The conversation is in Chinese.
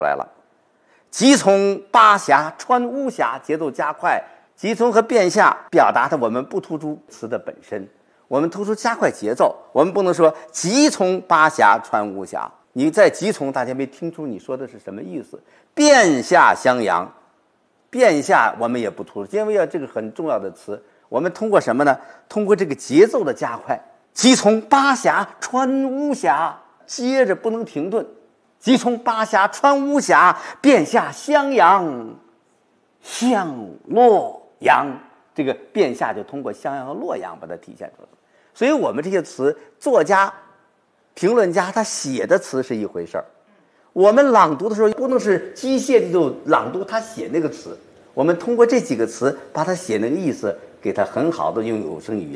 来了。急从巴峡穿巫峡，节奏加快。急从和变下表达的我们不突出词的本身，我们突出加快节奏。我们不能说急从巴峡穿巫峡，你在急从大家没听出你说的是什么意思。变下襄阳，变下我们也不突出，因为这个很重要的词。我们通过什么呢？通过这个节奏的加快。急从巴峡穿巫峡，接着不能停顿。急从巴峡穿巫峡，变下襄阳，向洛阳。这个变下就通过襄阳和洛阳把它体现出来了。所以我们这些词，作家、评论家他写的词是一回事儿，我们朗读的时候不能是机械的就朗读他写那个词，我们通过这几个词把他写那个意思给他很好的用有声语言